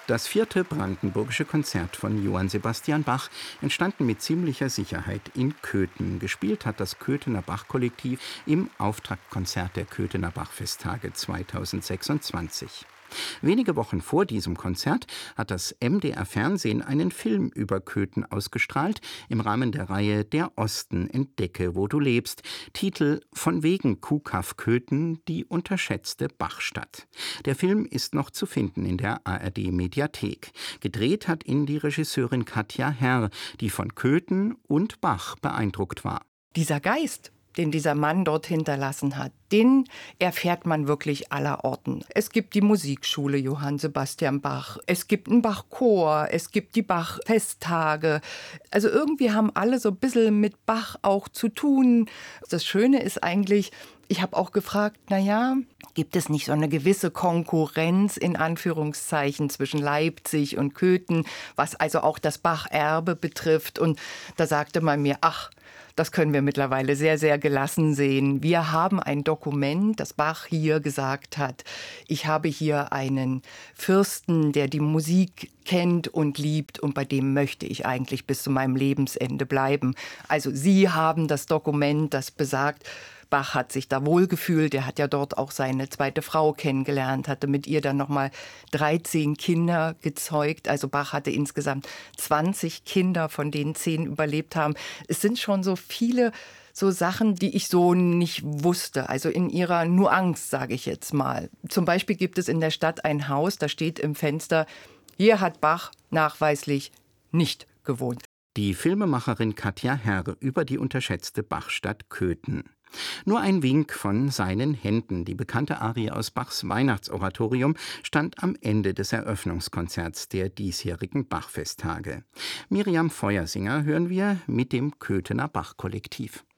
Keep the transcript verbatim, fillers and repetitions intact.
Das vierte brandenburgische Konzert von Johann Sebastian Bach, entstanden mit ziemlicher Sicherheit in Köthen. Gespielt hat das Köthener Bach-Kollektiv im Auftaktkonzert der Köthener Bachfesttage zweitausendsechsundzwanzig. Wenige Wochen vor diesem Konzert hat das M D R Fernsehen einen Film über Köthen ausgestrahlt, im Rahmen der Reihe Der Osten, entdecke, wo du lebst. Titel: Von wegen Kuhkaff Köthen, die unterschätzte Bachstadt. Der Film ist noch zu finden in der A R D-Mediathek. Gedreht hat ihn die Regisseurin Katja Herr, die von Köthen und Bach beeindruckt war. Dieser Geist, den dieser Mann dort hinterlassen hat, den erfährt man wirklich allerorten. Es gibt die Musikschule Johann Sebastian Bach, es gibt einen Bachchor, es gibt die Bach-Festtage. Also irgendwie haben alle so ein bisschen mit Bach auch zu tun. Das Schöne ist eigentlich, ich habe auch gefragt, na ja, gibt es nicht so eine gewisse Konkurrenz in Anführungszeichen zwischen Leipzig und Köthen, was also auch das Bach-Erbe betrifft? Und da sagte man mir, ach, das können wir mittlerweile sehr, sehr gelassen sehen. Wir haben ein Dokument, das Bach hier gesagt hat. Ich habe hier einen Fürsten, der die Musik kennt und liebt, und bei dem möchte ich eigentlich bis zu meinem Lebensende bleiben. Also Sie haben das Dokument, das besagt, Bach hat sich da wohlgefühlt. Er hat ja dort auch seine zweite Frau kennengelernt, hatte mit ihr dann nochmal dreizehn Kinder gezeugt. Also Bach hatte insgesamt zwanzig Kinder, von denen zehn überlebt haben. Es sind schon so viele so Sachen, die ich so nicht wusste. Also in ihrer Nuance, sage ich jetzt mal. Zum Beispiel gibt es in der Stadt ein Haus, da steht im Fenster: Hier hat Bach nachweislich nicht gewohnt. Die Filmemacherin Katja Herr über die unterschätzte Bachstadt Köthen. Nur ein Wink von seinen Händen. Die bekannte Arie aus Bachs Weihnachtsoratorium stand am Ende des Eröffnungskonzerts der diesjährigen Bachfesttage. Miriam Feuersinger hören wir mit dem Köthener Bach-Kollektiv.